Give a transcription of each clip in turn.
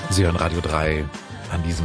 Sie hören Radio 3 an diesem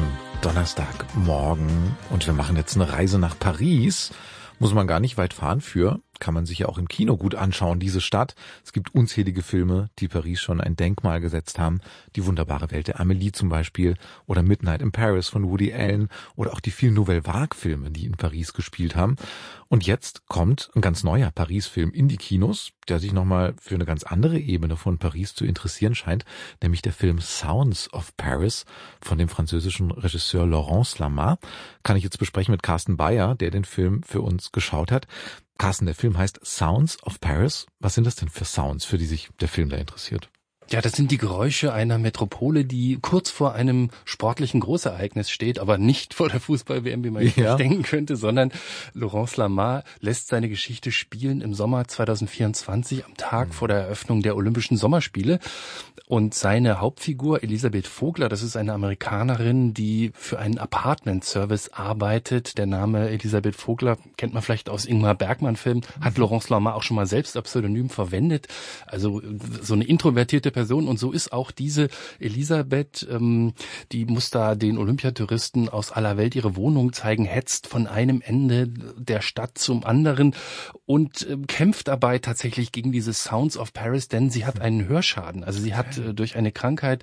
Donnerstagmorgen und wir machen jetzt eine Reise nach Paris. Muss man gar nicht weit fahren für, kann man sich ja auch im Kino gut anschauen, diese Stadt. Es gibt unzählige Filme, die Paris schon ein Denkmal gesetzt haben. Die wunderbare Welt der Amélie zum Beispiel oder Midnight in Paris von Woody Allen oder auch die vielen Nouvelle Vague-Filme, die in Paris gespielt haben. Und jetzt kommt ein ganz neuer Paris-Film in die Kinos, der sich nochmal für eine ganz andere Ebene von Paris zu interessieren scheint, nämlich der Film Sounds of Paris von dem französischen Regisseur Laurence Lama. Kann ich jetzt besprechen mit Carsten Bayer, der den Film für uns geschaut hat. Carsten, der Film heißt Sounds of Paris. Was sind das denn für Sounds, für die sich der Film da interessiert? Ja, das sind die Geräusche einer Metropole, die kurz vor einem sportlichen Großereignis steht, aber nicht vor der Fußball-WM, wie man sich denken könnte, sondern Laurence Lama lässt seine Geschichte spielen im Sommer 2024, am Tag vor der Eröffnung der Olympischen Sommerspiele. Und seine Hauptfigur, Elisabeth Vogler, das ist eine Amerikanerin, die für einen Apartment-Service arbeitet. Der Name Elisabeth Vogler kennt man vielleicht aus Ingmar Bergman-Filmen, hat Laurence Lama auch schon mal selbst als Pseudonym verwendet. Also so eine introvertierte Person, und so ist auch diese Elisabeth, die muss da den Olympiatouristen aus aller Welt ihre Wohnung zeigen, hetzt von einem Ende der Stadt zum anderen und kämpft dabei tatsächlich gegen diese Sounds of Paris, denn sie hat einen Hörschaden. Also sie hat durch eine Krankheit,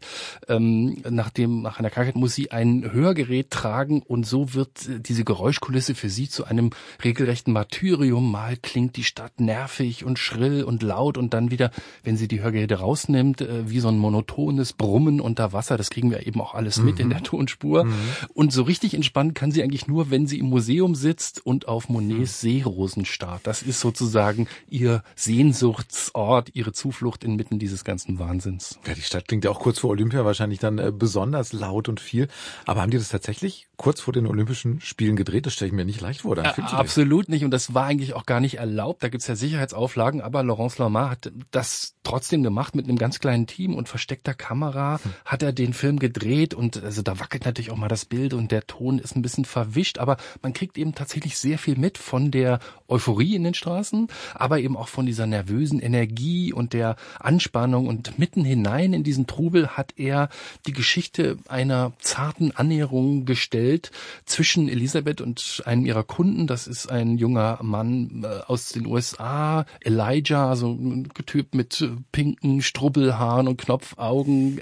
nach einer Krankheit muss sie ein Hörgerät tragen, und so wird diese Geräuschkulisse für sie zu einem regelrechten Martyrium. Mal klingt die Stadt nervig und schrill und laut, und dann wieder, wenn sie die Hörgeräte rausnimmt, wie so ein monotones Brummen unter Wasser. Das kriegen wir eben auch alles mit in der Tonspur. Und so richtig entspannen kann sie eigentlich nur, wenn sie im Museum sitzt und auf Monets Seerosen starrt. Das ist sozusagen ihr Sehnsuchtsort, ihre Zuflucht inmitten dieses ganzen Wahnsinns. Ja, die Stadt klingt ja auch kurz vor Olympia wahrscheinlich dann besonders laut und viel. Aber haben die das tatsächlich kurz vor den Olympischen Spielen gedreht? Das stelle ich mir nicht leicht vor. Absolut nicht. Und das war eigentlich auch gar nicht erlaubt. Da gibt's ja Sicherheitsauflagen. Aber Laurence Lama hat das trotzdem gemacht mit einem ganz kleinen Team und versteckter Kamera. Hat er den Film gedreht, und also da wackelt natürlich auch mal das Bild und der Ton ist ein bisschen verwischt. Aber man kriegt eben tatsächlich sehr viel mit von der Euphorie in den Straßen, aber eben auch von dieser nervösen Energie und der Anspannung. Und mitten hinein in diesen Trubel hat er die Geschichte einer zarten Annäherung gestellt zwischen Elisabeth und einem ihrer Kunden. Das ist ein junger Mann aus den USA, Elijah, so ein Typ mit pinken Strubbelhaaren und Knopfaugen.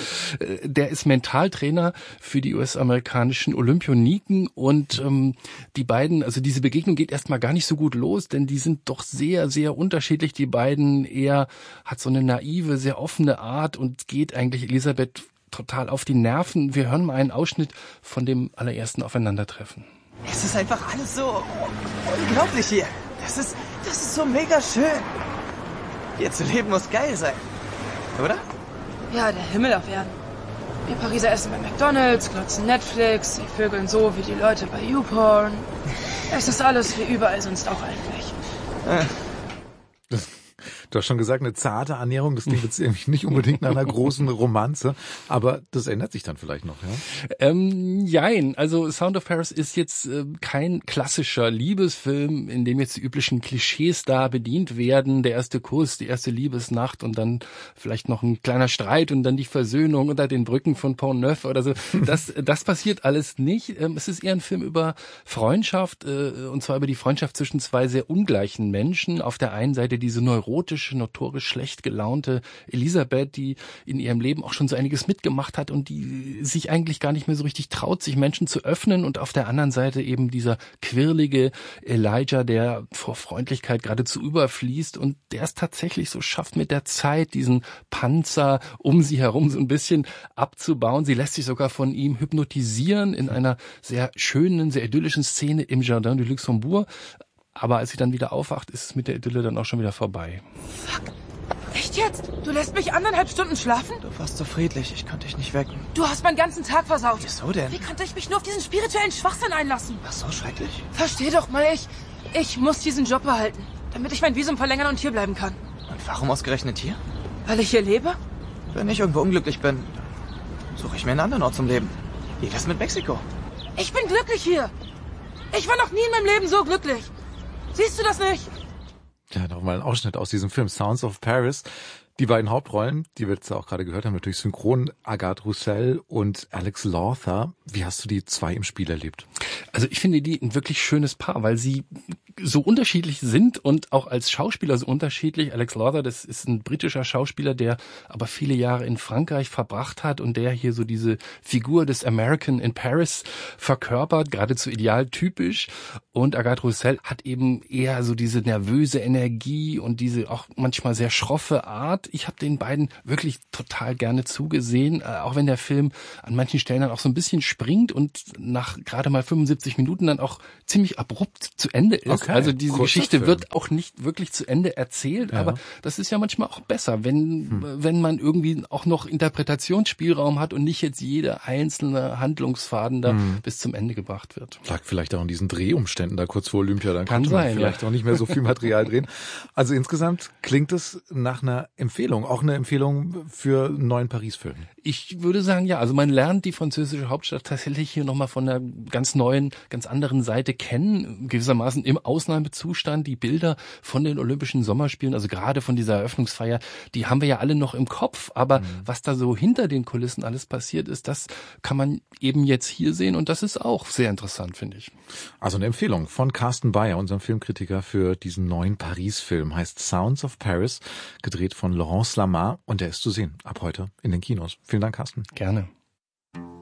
Der ist Mentaltrainer für die US-amerikanischen Olympioniken, und die beiden, also diese Begegnung geht erstmal gar nicht so gut los, denn die sind doch sehr, sehr unterschiedlich. Die beiden, er hat so eine naive, sehr offene Art und geht eigentlich Elisabeth total auf die Nerven. Wir hören mal einen Ausschnitt von dem allerersten Aufeinandertreffen. Es ist einfach alles so unglaublich hier. Das ist so mega schön. Hier zu leben muss geil sein, oder? Ja, der Himmel auf Erden. Wir Pariser essen bei McDonald's, glotzen Netflix, sie vögeln so wie die Leute bei YouPorn. Es ist alles wie überall sonst auch eigentlich. Du hast schon gesagt, eine zarte Annäherung, das klingt jetzt irgendwie nicht unbedingt nach einer großen Romanze, aber das ändert sich dann vielleicht noch, ja? Jein, also Sound of Paris ist jetzt kein klassischer Liebesfilm, in dem jetzt die üblichen Klischees da bedient werden, der erste Kuss, die erste Liebesnacht und dann vielleicht noch ein kleiner Streit und dann die Versöhnung unter den Brücken von Pont-Neuf oder so. Das passiert alles nicht. Es ist eher ein Film über Freundschaft, und zwar über die Freundschaft zwischen zwei sehr ungleichen Menschen. Auf der einen Seite diese neurotische, notorisch schlecht gelaunte Elisabeth, die in ihrem Leben auch schon so einiges mitgemacht hat und die sich eigentlich gar nicht mehr so richtig traut, sich Menschen zu öffnen, und auf der anderen Seite eben dieser quirlige Elijah, der vor Freundlichkeit geradezu überfließt und der es tatsächlich so schafft, mit der Zeit diesen Panzer um sie herum so ein bisschen abzubauen. Sie lässt sich sogar von ihm hypnotisieren in einer sehr schönen, sehr idyllischen Szene im Jardin du Luxembourg. Aber als sie dann wieder aufwacht, ist es mit der Idylle dann auch schon wieder vorbei. Fuck. Echt jetzt? Du lässt mich 1,5 Stunden schlafen? Du warst so friedlich, ich konnte dich nicht wecken. Du hast meinen ganzen Tag versaut. Wieso denn? Wie konnte ich mich nur auf diesen spirituellen Schwachsinn einlassen? War so schrecklich? Versteh doch mal, ich muss diesen Job behalten, damit ich mein Visum verlängern und hier bleiben kann. Und warum ausgerechnet hier? Weil ich hier lebe? Wenn ich irgendwo unglücklich bin, suche ich mir einen anderen Ort zum Leben. Wie das mit Mexiko? Ich bin glücklich hier. Ich war noch nie in meinem Leben so glücklich. Siehst du das nicht? Ja, nochmal ein Ausschnitt aus diesem Film Sounds of Paris. Die beiden Hauptrollen, die wir jetzt auch gerade gehört haben, natürlich synchron Agathe Roussel und Alex Lawther. Wie hast du die zwei im Spiel erlebt? Also ich finde die ein wirklich schönes Paar, weil sie so unterschiedlich sind und auch als Schauspieler so unterschiedlich. Alex Lawther, das ist ein britischer Schauspieler, der aber viele Jahre in Frankreich verbracht hat und der hier so diese Figur des American in Paris verkörpert, geradezu idealtypisch. Und Agathe Roussel hat eben eher so diese nervöse Energie und diese auch manchmal sehr schroffe Art. Ich habe den beiden wirklich total gerne zugesehen, auch wenn der Film an manchen Stellen dann auch so ein bisschen springt und nach gerade mal 75 Minuten dann auch ziemlich abrupt zu Ende ist. Okay, also diese Geschichte Film. Wird auch nicht wirklich zu Ende erzählt, aber das ist ja manchmal auch besser, wenn man irgendwie auch noch Interpretationsspielraum hat und nicht jetzt jeder einzelne Handlungsfaden da bis zum Ende gebracht wird. Lag vielleicht auch in diesen Drehumständen da kurz vor Olympia, dann Kann konnte man sein, vielleicht auch nicht mehr so viel Material drehen. Also insgesamt klingt es nach einer Empfehlung, auch eine Empfehlung für einen neuen Paris-Film. Ich würde sagen, ja, also man lernt die französische Hauptstadt tatsächlich hier nochmal von einer ganz neuen, ganz anderen Seite kennen, gewissermaßen im Ausnahmezustand. Die Bilder von den Olympischen Sommerspielen, also gerade von dieser Eröffnungsfeier, die haben wir ja alle noch im Kopf, aber was da so hinter den Kulissen alles passiert ist, das kann man eben jetzt hier sehen und das ist auch sehr interessant, finde ich. Also eine Empfehlung von Carsten Beyer, unserem Filmkritiker, für diesen neuen Paris-Film, heißt Sounds of Paris, gedreht von Laurence Lamas und der ist zu sehen ab heute in den Kinos. Vielen Dank, Carsten. Gerne.